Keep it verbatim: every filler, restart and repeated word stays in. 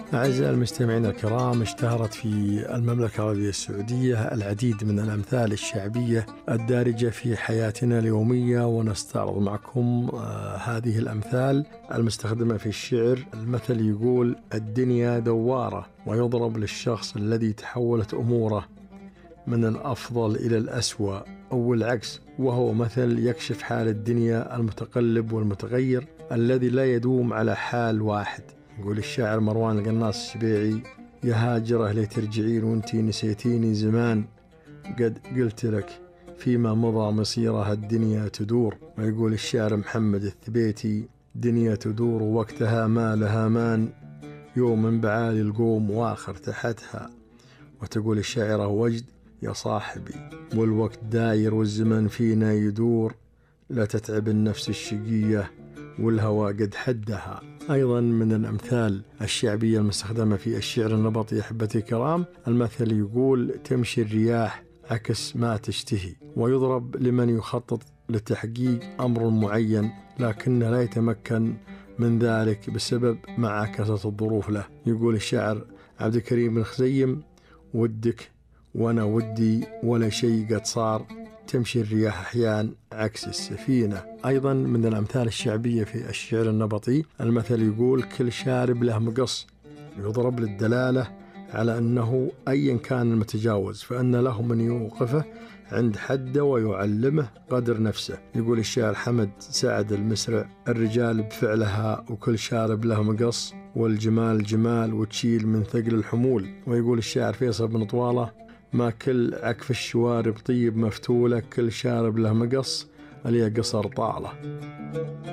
أعزائي المستمعين الكرام، اشتهرت في المملكة العربية السعودية العديد من الأمثال الشعبية الدارجة في حياتنا اليومية، ونستعرض معكم آه هذه الأمثال المستخدمة في الشعر. المثل يقول: الدنيا دوارة، ويضرب للشخص الذي تحولت أموره من الأفضل إلى الأسوأ أو العكس، وهو مثل يكشف حال الدنيا المتقلب والمتغير الذي لا يدوم على حال واحد. يقول الشاعر مروان القناص السبيعي: يا هاجرة ليه ترجعين وانتي نسيتيني زمان، قد قلت لك فيما مضى مصيرها الدنيا تدور. ويقول الشاعر محمد الثبيتي: دنيا تدور وقتها ما لها مان، يوم بعالي القوم واخر تحتها. وتقول الشاعرة وجد: يا صاحبي والوقت داير والزمن فينا يدور، لا تتعب النفس الشقية والهوى قد حدها. أيضا من الأمثال الشعبية المستخدمة في الشعر النبطي أحبتي الكرام، المثل يقول: تمشي الرياح عكس ما تشتهي، ويضرب لمن يخطط لتحقيق أمر معين لكن لا يتمكن من ذلك بسبب معاكسة الظروف له. يقول الشاعر عبد الكريم بن خزيم: ودك وأنا ودي ولا شيء قد صار، تمشي الرياح أحيان عكس السفينة. أيضا من الأمثال الشعبية في الشعر النبطي المثل يقول: كل شارب له مقص، يضرب للدلالة على أنه أيا كان المتجاوز فأن له من يوقفه عند حده ويعلمه قدر نفسه. يقول الشاعر حمد سعد المسرع: الرجال بفعلها وكل شارب له مقص، والجمال جمال وتشيل من ثقل الحمول. ويقول الشاعر فيصل بن طوالة: ما كل عكف الشوارب طيب مفتولة، كل شارب له مقص، اللي قصر طالة.